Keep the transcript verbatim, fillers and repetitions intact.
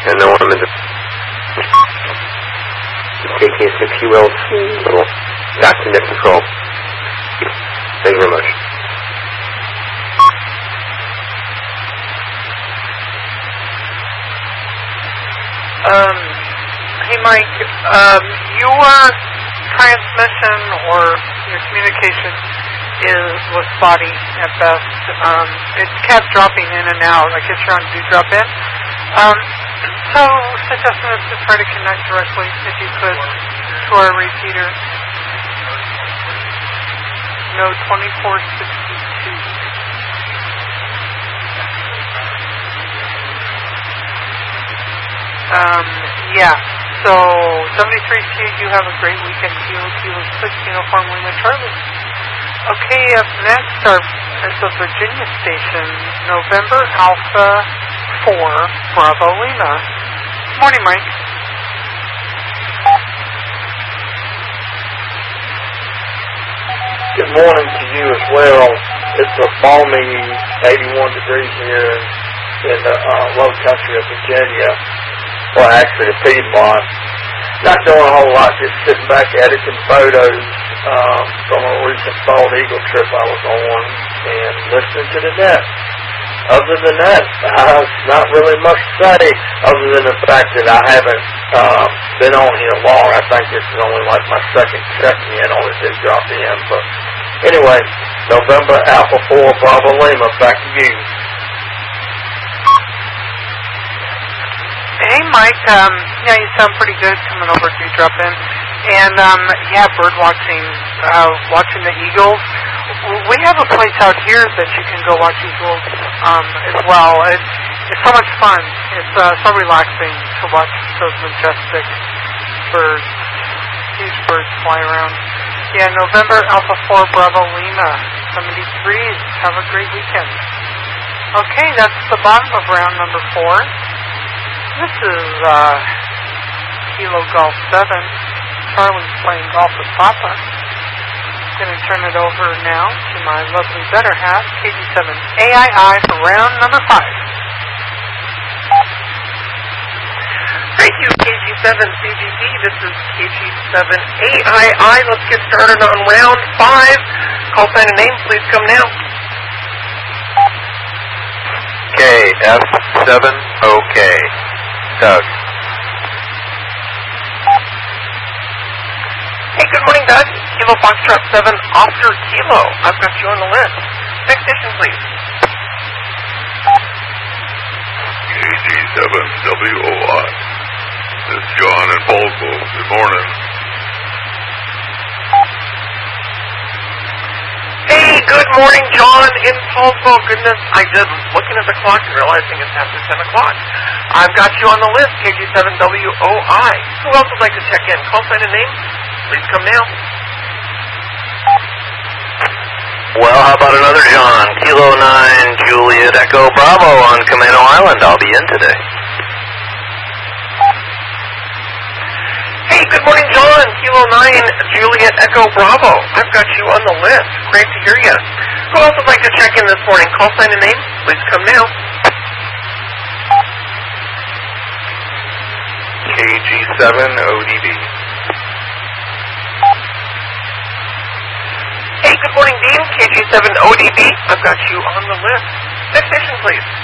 And then I'm in the K K six U L C, little back to net control. Thank you very much. Um, hey Mike, um, your transmission or your communication is was spotty at best. Um, it kept dropping in and out. I guess you're on do drop in. Um, so suggestion is to try to connect directly, if you could, to our repeater. No twenty-four sixty-two. Um, yeah. So seventy-three Q, you have a great weekend. Kilo Kilo six Uniform Lima Charlie. Okay, up next are is the Virginia station, November Alpha four Bravo Lima. Good morning, Mike. Good morning to you as well. It's a balmy eighty-one degrees here in the uh, low country of Virginia. Well, actually, the Piedmont. Not doing a whole lot, just sitting back editing photos um, from a recent bald eagle trip I was on and listening to the net. Other than that, uh, not really much to say, other than the fact that I haven't uh, been on here long. I think this is only like my second check-in on it that dropped in. But anyway, November Alpha four Bravo Lima, back to you. Hey, Mike. Um, yeah, you sound pretty good coming over to drop in. And, um, yeah, bird watching, uh, watching the eagles. We have a place out here that you can go watch eagles um, as well. It, it's so much fun. It's uh, so relaxing to watch those majestic birds. These birds fly around. Yeah, November Alpha four Bravo Lima, seventy-three. Have a great weekend. Okay, that's the bottom of round number four. This is uh, Kilo Golf seven. Charlie's playing golf with Papa. I'm going to turn it over now to my lovely better half, K G seven A I I, for round number five. Thank you, K G seven C G C. This is K G seven A I I. Let's get started on round five. Call sign and name, please come now. K F seven O K. Doug. Hey, good morning, Doug. Kilo Foxtrot seven, Oscar Kilo. I've got you on the list. Next station, please. K G seven W O I. This is John in Paulsville. Good morning. Hey, good morning, John in Paulsville. Goodness, I just looking at the clock and realizing it's after ten o'clock. I've got you on the list, K G seven W O I. Who else would like to check in? Call sign and name. Please come now. Well, how about another John? Kilo nine Juliet Echo Bravo on Camano Island. I'll be in today. Hey, good morning, John. Kilo nine Juliet Echo Bravo. I've got you on the list. Great to hear you. Who else would like to check in this morning? Call sign and name. Please come now. K G seven O D B. Hey, good morning, Dean. K G seven O D B. I've got you on the list. Next station, please.